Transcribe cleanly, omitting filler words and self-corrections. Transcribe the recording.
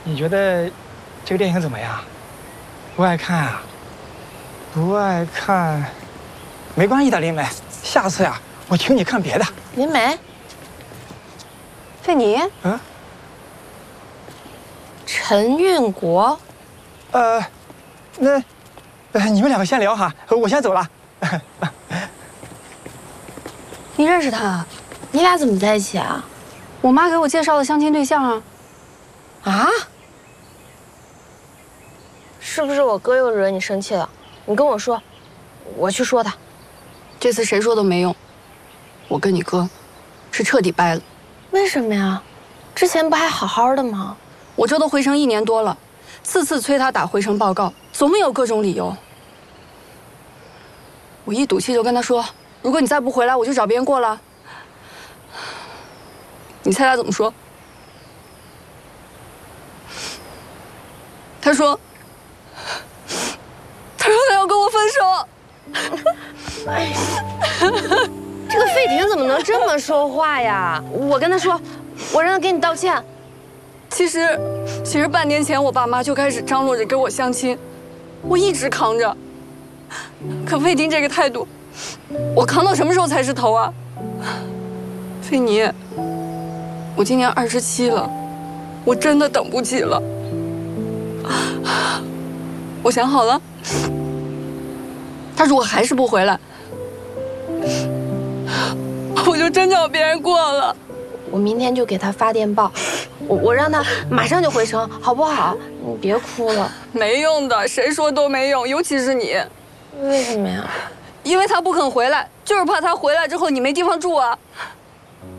你觉得这个电影怎么样？不爱看啊？不爱看，没关系的，林梅。下次呀，我请你看别的。 林梅， 费妮， 陈运国， 你们两个先聊哈，我先走了。 你认识他？ 你俩怎么在一起啊？ 我妈给我介绍的相亲对象啊。 啊？是不是我哥又惹你生气了？你跟我说，我去说他。 这次谁说都没用，我跟你哥是彻底掰了。 为什么呀？之前不还好好的吗？ 我这都回城1年多了，次次催他打回城报告，总有各种理由。我一赌气就跟他说，如果你再不回来，我就找别人过了。你猜他怎么说？他说他要跟我分手。 这个费婷怎么能这么说话呀？我跟他说，我让他给你道歉。 其实半年前我爸妈就开始张罗着给我相亲，我一直扛着。可费婷这个态度，我扛到什么时候才是头啊？费妮，我今年27了，我真的等不起了。我想好了，他如果还是不回来，我就真找别人过了。 我明天就给他发电报，我让他马上就回城，好不好？你别哭了。 没用的，谁说都没用，尤其是你。 为什么呀？ 因为他不肯回来，就是怕他回来之后你没地方住啊。